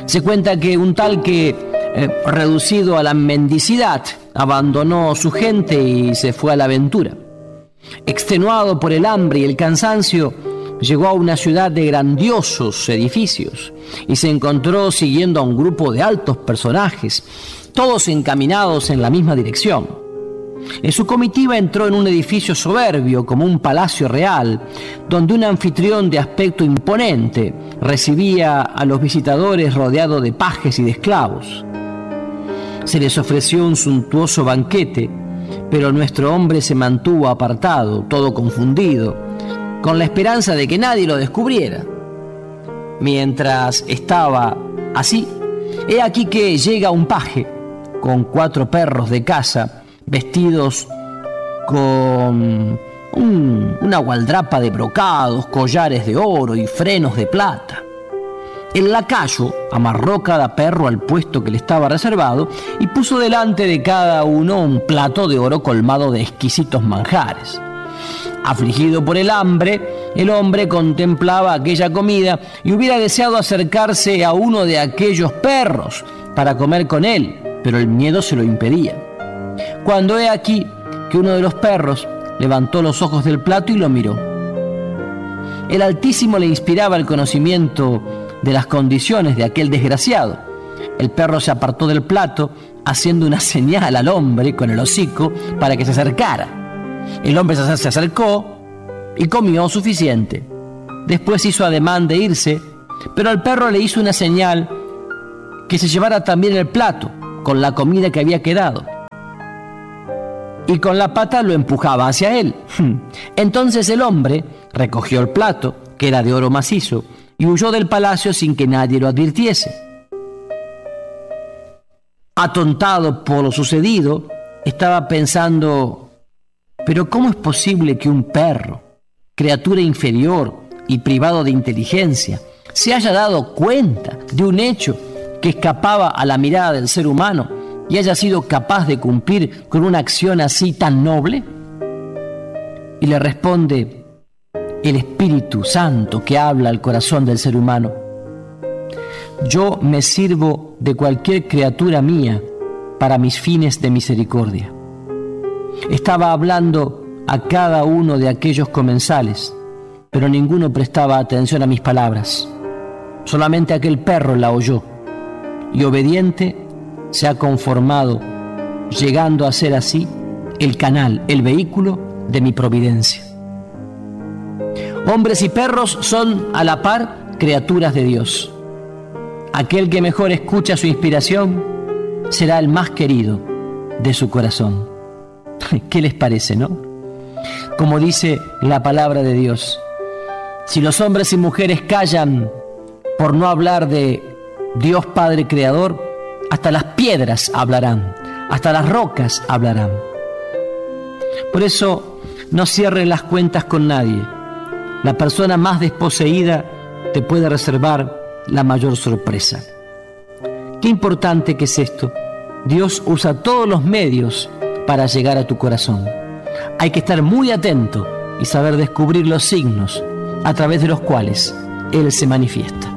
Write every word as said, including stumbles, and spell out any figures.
Se cuenta que un tal que, eh, reducido a la mendicidad, abandonó su gente y se fue a la aventura. Extenuado por el hambre y el cansancio, llegó a una ciudad de grandiosos edificios y se encontró siguiendo a un grupo de altos personajes, todos encaminados en la misma dirección. En su comitiva entró en un edificio soberbio como un palacio real, donde un anfitrión de aspecto imponente recibía a los visitadores rodeado de pajes y de esclavos. Se les ofreció un suntuoso banquete, pero nuestro hombre se mantuvo apartado, todo confundido, con la esperanza de que nadie lo descubriera. Mientras estaba así, he aquí que llega un paje con cuatro perros de caza, vestidos con un, una gualdrapa de brocados, collares de oro y frenos de plata. El lacayo amarró cada perro al puesto que le estaba reservado y puso delante de cada uno un plato de oro colmado de exquisitos manjares. Afligido por el hambre, el hombre contemplaba aquella comida y hubiera deseado acercarse a uno de aquellos perros para comer con él, pero el miedo se lo impedía. Cuando he aquí que uno de los perros levantó los ojos del plato y lo miró. El Altísimo le inspiraba el conocimiento de las condiciones de aquel desgraciado. El perro se apartó del plato, haciendo una señal al hombre con el hocico para que se acercara. El hombre se acercó y comió suficiente. Después hizo ademán de irse, pero el perro le hizo una señal que se llevara también el plato con la comida que había quedado, y con la pata lo empujaba hacia él. Entonces el hombre recogió el plato, que era de oro macizo, y huyó del palacio sin que nadie lo advirtiese. Atontado por lo sucedido, estaba pensando: ¿pero cómo es posible que un perro, criatura inferior y privado de inteligencia, se haya dado cuenta de un hecho que escapaba a la mirada del ser humano y haya sido capaz de cumplir con una acción así tan noble? Y le responde el Espíritu Santo que habla al corazón del ser humano: yo me sirvo de cualquier criatura mía para mis fines de misericordia. Estaba hablando a cada uno de aquellos comensales, pero ninguno prestaba atención a mis palabras. Solamente aquel perro la oyó, y obediente se ha conformado, llegando a ser así el canal, el vehículo de mi providencia. Hombres y perros son a la par criaturas de Dios. Aquel que mejor escucha su inspiración será el más querido de su corazón. ¿Qué les parece, no? Como dice la palabra de Dios, si los hombres y mujeres callan por no hablar de Dios Padre Creador, hasta las piedras hablarán, hasta las rocas hablarán. Por eso, no cierres las cuentas con nadie. La persona más desposeída te puede reservar la mayor sorpresa. Qué importante que es esto. Dios usa todos los medios para llegar a tu corazón. Hay que estar muy atento y saber descubrir los signos a través de los cuales Él se manifiesta.